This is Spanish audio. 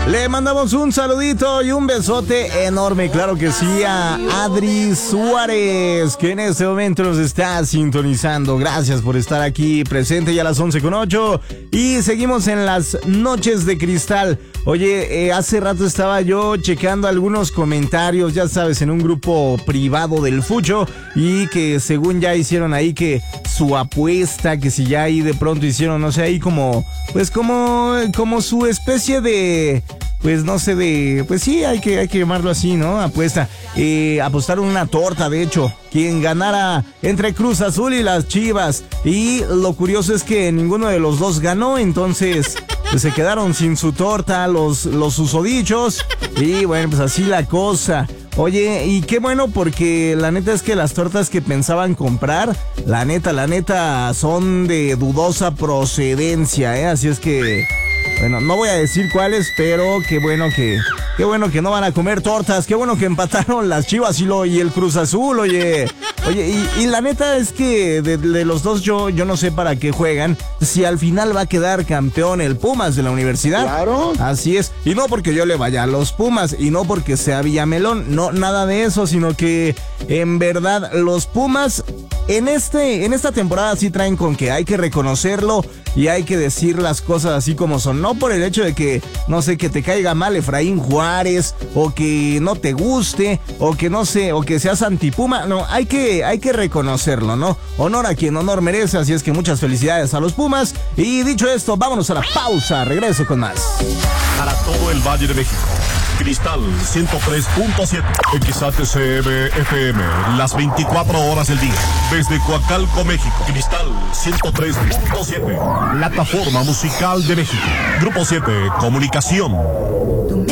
Le mandamos un saludito y un besote enorme, claro que sí, a Adri Suárez, que en este momento nos está sintonizando. Gracias por estar aquí presente ya a las 11:08 y seguimos en las noches de cristal. Oye, hace rato estaba yo checando algunos comentarios, ya sabes, en un grupo privado del Fucho, y que según ya hicieron ahí que su apuesta, que si ya ahí de pronto hicieron, no sé, ahí como, pues como su especie de, pues no sé, de, pues sí, hay que llamarlo así, ¿no? Apuesta. Apostaron una torta, de hecho, quien ganara entre Cruz Azul y las Chivas. Y lo curioso es que ninguno de los dos ganó, entonces pues se quedaron sin su torta los susodichos. Y bueno, pues así la cosa. Oye, y qué bueno, porque la neta es que las tortas que pensaban comprar, la neta, son de dudosa procedencia, ¿eh? Así es que, bueno, no voy a decir cuáles, pero qué bueno que no van a comer tortas, qué bueno que empataron las Chivas y el Cruz Azul, oye, y la neta es que de los dos yo no sé para qué juegan, si al final va a quedar campeón el Pumas de la universidad. Claro. Así es, y no porque yo le vaya a los Pumas, y no porque sea Villamelón, no, nada de eso, sino que en verdad los Pumas en esta temporada sí traen con que hay que reconocerlo y hay que decir las cosas así como son, no por el hecho de que, no sé, que te caiga mal Efraín Juárez, o que no te guste, o que no sé, o que seas antipuma, no, hay que reconocerlo, ¿no? Honor a quien honor merece, así es que muchas felicidades a los Pumas, y dicho esto, vámonos a la pausa, regreso con más. Para todo el Valle de México, Cristal 103.7, XHCM FM, las 24 horas del día. Desde Coacalco, México, Cristal 103.7, plataforma musical de México. Grupo 7, Comunicación.